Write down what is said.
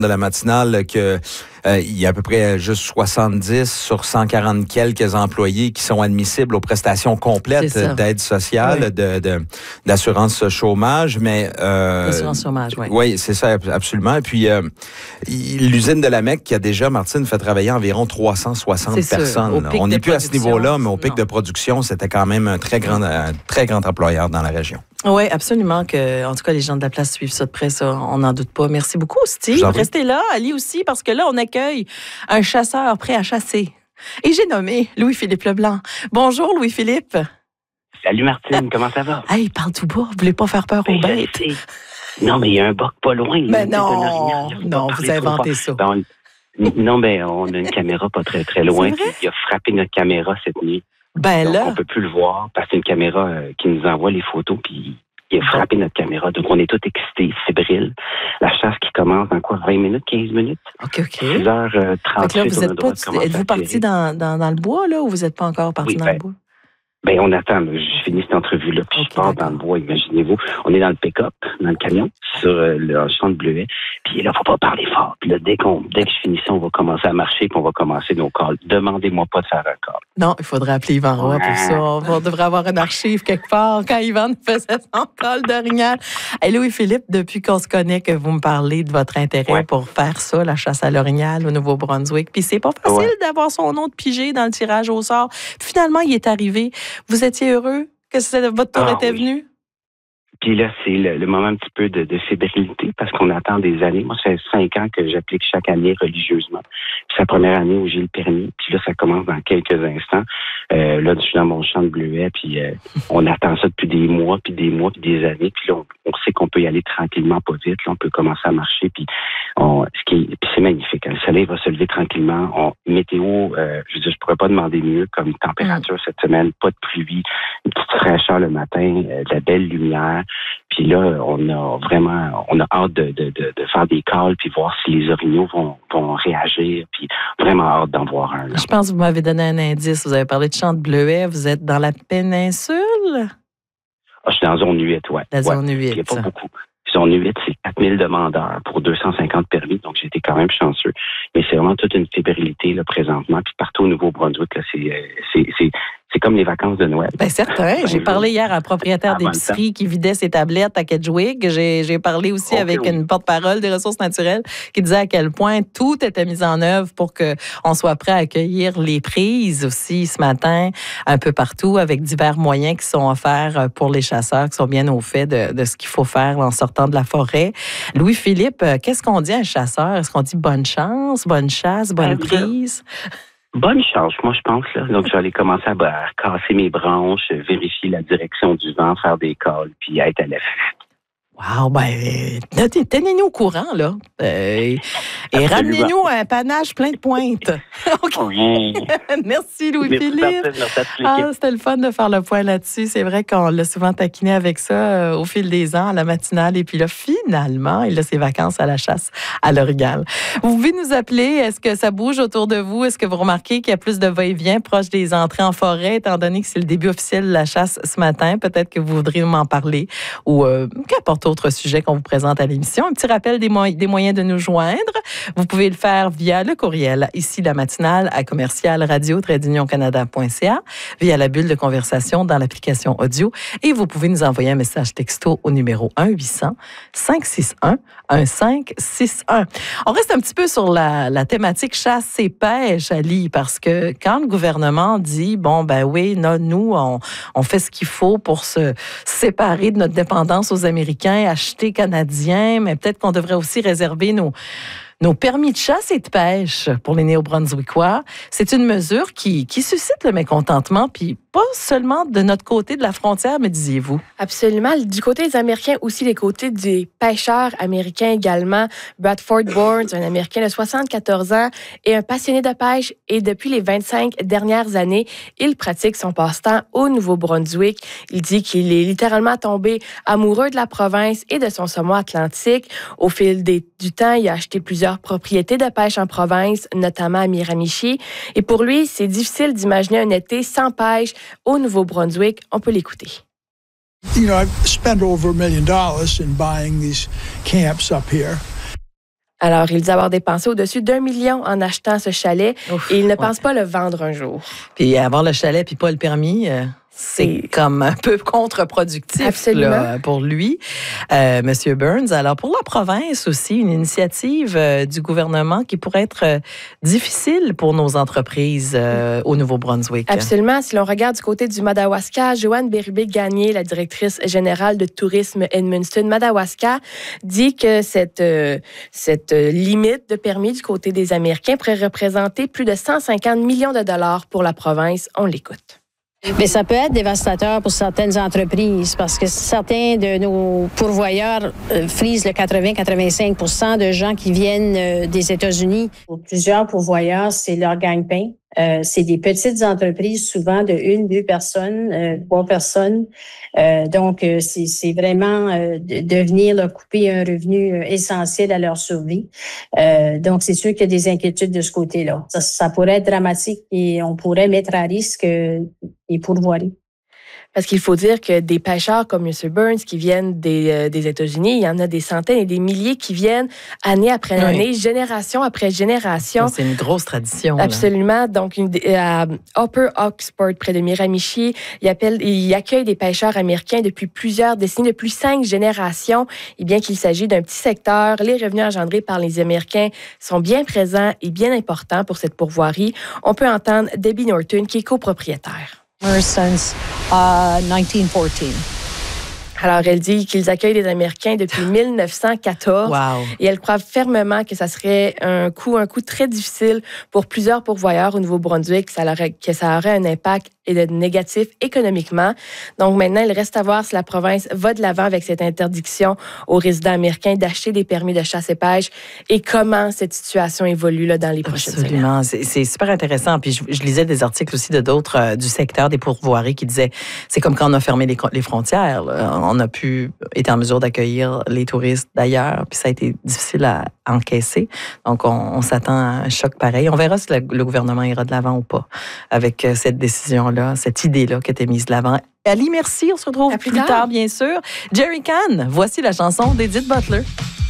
de la matinale que il y a à peu près juste 70 sur 140 quelques employés qui sont admissibles aux prestations complètes d'aide sociale, d'assurance chômage, mais l'assurance chômage, oui. Oui, c'est ça, absolument. Et puis l'usine de la Mecque qui a déjà, Martine, fait travailler environ 360 personnes. On n'est plus à ce niveau-là, mais au pic de production, c'était quand même un très grand employeur dans la région. Oui, absolument. En tout cas, les gens de la place suivent ça de près, ça, on n'en doute pas. Merci beaucoup, Steve. Restez là, Ali aussi, parce que là, on accueille un chasseur prêt à chasser. Et j'ai nommé Louis-Philippe Leblanc. Bonjour, Louis-Philippe. Salut, Martine. Comment ça va? Hey, parle tout bas. Vous voulez pas faire peur aux bêtes? Non, mais il y a un boc pas loin. Mais non, vous inventez ça. Non, mais on a une caméra pas très, très loin. Il a frappé notre caméra cette nuit. Donc, on peut plus le voir parce que c'est une caméra qui nous envoie les photos, puis il a frappé notre caméra. Donc, on est tous excités, fébriles. La chasse qui commence dans 20 minutes, 15 minutes? OK. 6h38. Là, vous êtes-vous parti dans le bois, là, ou vous n'êtes pas encore parti dans le bois? Ben, on attend. Je finis cette entrevue-là, puis je pars dans le bois, imaginez-vous. On est dans le pick-up, dans le camion, sur le champ de bleuets. Puis là, faut pas parler fort. Puis là, dès que je finis ça, on va commencer à marcher, puis on va commencer nos calls. Demandez-moi pas de faire un call. Non, il faudrait appeler Yvan Roy pour ça. On devrait avoir une archive quelque part quand Yvan faisait son call d'orignal. Et Louis-Philippe, depuis qu'on se connaît, que vous me parlez de votre intérêt pour faire ça, la chasse à l'orignal au Nouveau-Brunswick. Puis c'est pas facile d'avoir son nom de pigé dans le tirage au sort. Puis finalement, il est arrivé. Vous étiez heureux que votre tour était venu? Puis là, c'est le moment un petit peu de fébrilité parce qu'on attend des années. Moi, ça fait 5 ans que j'applique chaque année religieusement. C'est la première année où j'ai le permis. Puis là, ça commence dans quelques instants. Là, je suis dans mon champ de bleuets. Puis on attend ça depuis des mois, puis des années. Puis là, on sait qu'on peut y aller tranquillement, pas vite. Là, on peut commencer à marcher. Puis c'est magnifique. Le soleil va se lever tranquillement. Météo, je pourrais pas demander mieux comme température cette semaine. Pas de pluie, une petite fraîcheur le matin, de la belle lumière. Puis là, on a hâte de faire des calls puis voir si les orignaux vont réagir. Puis vraiment hâte d'en voir un. Là. Je pense que vous m'avez donné un indice. Vous avez parlé de champ de bleuets. Vous êtes dans la péninsule? Je suis dans zone 8, oui. La zone 8. Il n'y a pas beaucoup. Zone 8, c'est 4000 demandeurs pour 250 permis, donc j'ai été quand même chanceux. Mais c'est vraiment toute une fébrilité là, présentement. Puis partout au Nouveau-Brunswick, là, c'est comme les vacances de Noël. Bien, certain. J'ai parlé hier à un propriétaire d'épicerie qui vidait ses tablettes à Kedgewick. J'ai parlé aussi avec une porte-parole des ressources naturelles qui disait à quel point tout était mis en œuvre pour qu'on soit prêt à accueillir les prises aussi ce matin, un peu partout, avec divers moyens qui sont offerts pour les chasseurs qui sont bien au fait de ce qu'il faut faire en sortant de la forêt. Louis-Philippe, qu'est-ce qu'on dit à un chasseur? Est-ce qu'on dit bonne chance, bonne chasse, bonne prise? Bonne chance, moi, je pense. Là. Donc, je vais aller commencer à casser mes branches, vérifier la direction du vent, faire des calls, puis être à l'affût. Wow, tenez-nous au courant, là. Et ramenez-nous un panache plein de pointes. OK. Merci, Louis-Philippe. C'était le fun de faire le point là-dessus. C'est vrai qu'on l'a souvent taquiné avec ça au fil des ans, à la matinale. Et puis là, finalement, il a ses vacances à la chasse à l'orignal. Vous pouvez nous appeler. Est-ce que ça bouge autour de vous? Est-ce que vous remarquez qu'il y a plus de va-et-vient proche des entrées en forêt, étant donné que c'est le début officiel de la chasse ce matin? Peut-être que vous voudriez m'en parler ou qu'importe autre sujet qu'on vous présente à l'émission. Un petit rappel des moyens de nous joindre. Vous pouvez le faire via le courriel, ici la matinale à commercial-radio-canada.ca, via la bulle de conversation dans l'application audio, et vous pouvez nous envoyer un message texto au numéro 1-800-561-1561. On reste un petit peu sur la thématique chasse et pêche, Ali, parce que quand le gouvernement dit, nous, on fait ce qu'il faut pour se séparer de notre dépendance aux Américains, acheter canadiens, mais peut-être qu'on devrait aussi réserver nos permis de chasse et de pêche pour les Néo-Brunswickois. C'est une mesure qui suscite le mécontentement, puis pas seulement de notre côté de la frontière, mais disiez-vous. Absolument. Du côté des Américains, aussi les côtés des pêcheurs américains également. Bradford Bourne, un Américain de 74 ans, est un passionné de pêche et depuis les 25 dernières années, il pratique son passe-temps au Nouveau-Brunswick. Il dit qu'il est littéralement tombé amoureux de la province et de son saumon atlantique. Au fil du temps, il a acheté plusieurs propriétés de pêche en province, notamment à Miramichi. Et pour lui, c'est difficile d'imaginer un été sans pêche au Nouveau-Brunswick. On peut l'écouter. You know, I've spent over $1 million in buying these camps up here. Alors, il dit avoir dépensé au-dessus d'1 million en achetant ce chalet et il ne pense pas le vendre un jour. Puis avoir le chalet puis pas le permis... C'est comme un peu contre-productif là, pour lui, Monsieur Burns. Alors, pour la province aussi, une initiative du gouvernement qui pourrait être difficile pour nos entreprises au Nouveau-Brunswick. Absolument. Si l'on regarde du côté du Madawaska, Joanne Bérubé-Gagné, la directrice générale de tourisme Edmundston-Madawaska, dit que cette limite de permis du côté des Américains pourrait représenter plus de 150 millions de dollars pour la province. On l'écoute. Mais ça peut être dévastateur pour certaines entreprises parce que certains de nos pourvoyeurs frisent le 80-85% de gens qui viennent des États-Unis. Pour plusieurs pourvoyeurs, c'est leur gagne-pain. C'est des petites entreprises, souvent de 1-2 personnes, 3 personnes. Donc, c'est vraiment de venir leur couper un revenu essentiel à leur survie. Donc, c'est sûr qu'il y a des inquiétudes de ce côté-là. Ça pourrait être dramatique et on pourrait mettre à risque les pourvoiries. Parce qu'il faut dire que des pêcheurs comme M. Burns qui viennent des États-Unis, il y en a des centaines et des milliers qui viennent année après année, génération après génération. C'est une grosse tradition. Absolument. Là. Donc, à Upper Oxford, près de Miramichi, il accueille des pêcheurs américains depuis plusieurs décennies, depuis 5 générations. Et bien qu'il s'agisse d'un petit secteur, les revenus engendrés par les Américains sont bien présents et bien importants pour cette pourvoirie. On peut entendre Debbie Norton, qui est copropriétaire. Since 1914. Alors, elle dit qu'ils accueillent les Américains depuis 1914. Wow. Et elle croit fermement que ça serait un coup très difficile pour plusieurs pourvoyeurs au Nouveau-Brunswick, que ça aurait un impact négatif économiquement. Donc, maintenant, il reste à voir si la province va de l'avant avec cette interdiction aux résidents américains d'acheter des permis de chasse et pêche et comment cette situation évolue là, dans les prochaines semaines. Absolument. C'est super intéressant. Puis, je lisais des articles aussi de d'autres du secteur des pourvoiries qui disaient, c'est comme quand on a fermé les frontières. Là. On a pu être en mesure d'accueillir les touristes d'ailleurs, puis ça a été difficile à encaisser. Donc, on s'attend à un choc pareil. On verra si le gouvernement ira de l'avant ou pas avec cette décision-là, cette idée-là qui a été mise de l'avant. Ali, merci. On se retrouve plus tard, bien sûr. Jerry Can, voici la chanson d'Edith Butler.